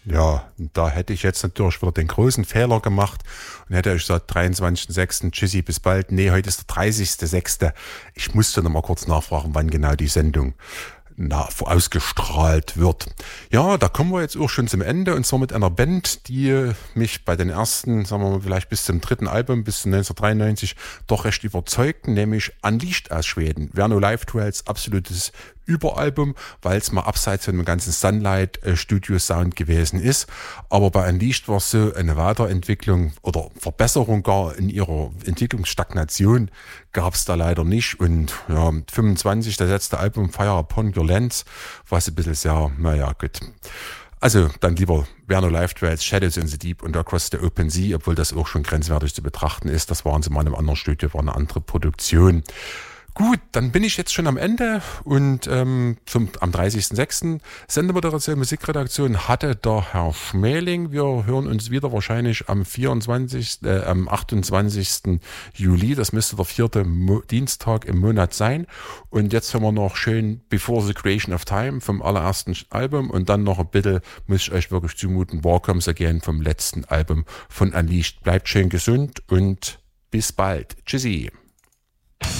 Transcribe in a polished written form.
Ja, da hätte ich jetzt natürlich wieder den großen Fehler gemacht und hätte euch gesagt, 23.06. Tschüssi, bis bald. Nee, heute ist der 30.06. Ich musste noch mal kurz nachfragen, wann genau die Sendung ausgestrahlt wird. Ja, da kommen wir jetzt auch schon zum Ende, und zwar mit einer Band, die mich bei den ersten, sagen wir mal, vielleicht bis zum dritten Album, bis zu 1993, doch recht überzeugten, nämlich Unleashed aus Schweden. Verno Live Trails, absolutes Überalbum, weil es mal abseits von dem ganzen Sunlight Studio Sound gewesen ist. Aber bei Unleashed war es so eine Weiterentwicklung oder Verbesserung gar in ihrer Entwicklungsstagnation gab es da leider nicht. Und ja, 25, das letzte Album Fire Upon Your Lands, war es ein bisschen sehr, naja, gut. Also dann lieber Verno Live Trails, Shadows in the Deep und Across the Open Sea, obwohl das auch schon grenzwertig zu betrachten ist. Das waren sie mal in einem anderen Studio, war eine andere Produktion. Gut, dann bin ich jetzt schon am Ende und am 30.06. Sendemoderation, Musikredaktion hatte der Herr Schmeling. Wir hören uns wieder wahrscheinlich am 28. Juli. Das müsste der 4. Dienstag im Monat sein. Und jetzt hören wir noch schön Before the Creation of Time vom allerersten Album und dann noch ein bisschen, muss ich euch wirklich zumuten, War Comes Again vom letzten Album von Unleashed. Bleibt schön gesund und bis bald. Tschüssi.